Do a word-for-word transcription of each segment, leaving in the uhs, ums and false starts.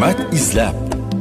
Hikmat izlab.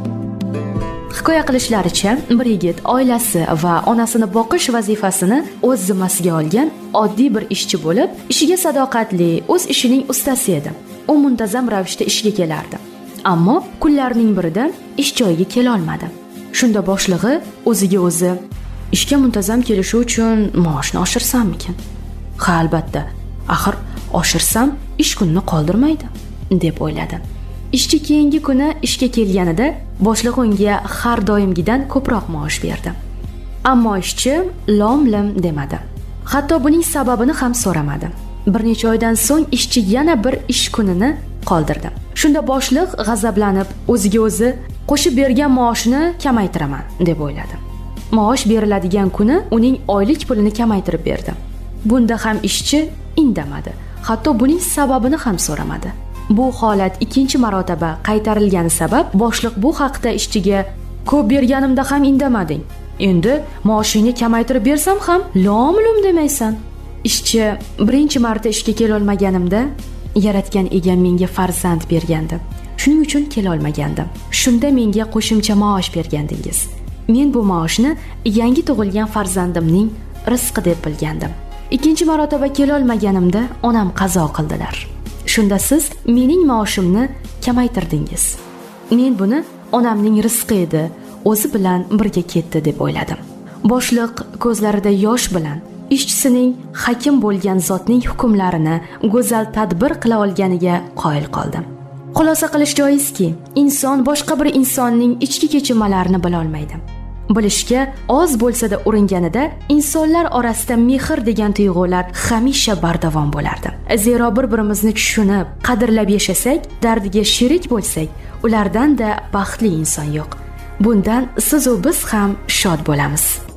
Hikoya qilishlaricha, bir yigit oilasi va onasini boqish vazifasini o'z zimmasiga olgan oddiy bir ishchi bo'lib, ishiga sadoqatli, o'z ishining ustasi edi. U muntazam ravishda ishga kelardi. Ammo kunlarning birida ish joyiga kela olmadi. Shunda boshlig'i o'ziga o'zi ishga muntazam kelishi uchun maoshni oshirsammikin? Ha, albatta. Axir oshirsam ish kunini qoldirmaydi, deb o'yladi. Ishchi keyingi kuni ishga kelganida boshlig'i unga har doimgidan ko'proq maosh berdi. Ammo ishchi lom-lim demadi. Hatto buning sababini ham so'ramadi. Bir necha oydan so'ng ishchi yana bir ish kunini qoldirdi. Shunda boshliq g'azablanib, o'ziga o'zi qo'shib bergan maoshini kamaytiraman deb o'yladi. Maosh beriladigan kuni uning oylik pulini kamaytirib berdi. Bunda ham ishchi indamadi. Hatto buning sababini ham so'ramadi. Bu holat ikkinchi marotaba qaytarilgani sabab boshliq bu haqda ishchiga "Ko'p berganimda ham indamading. Endi maoshingni kamaytirib bersam ham lom-lum demaysan." Ishchi birinchi marta ishga kela olmaganimda yaratgan egam menga farzand bergandi. Shuning uchun kela olmagandim. Shunda menga qo'shimcha maosh bergandingiz. Men bu maoshni yangi tug'ilgan farzandimning rizqi deb bilgandim. Ikkinchi marotaba kela olmaganimda onam qazo qildilar. Shunda siz mening maoshimni kamaytirdingiz. Men buni onamning rizqi edi, o'zi bilan birga ketdi deb o'yladim. Boshliq ko'zlarida yosh bilan ishchisining hakim bo'lgan zotning hukmlarini go'zal tadbir qila olganiga qoyil qoldi. Xulosa qilish joizki, inson boshqa bir insonning ichki kechinmalarini bila olmaydi. Bilishga oz bo'lsa-da uringanida insonlar orasida mehr degan tuyg'ular hamisha bardavom bo'lardi. Zero bir-birimizni tushunib, qadrlab yashasak, dardiga sherik bo'lsak, ulardan da baxtli inson yo'q. Bundan siz va biz ham shod bo'lamiz.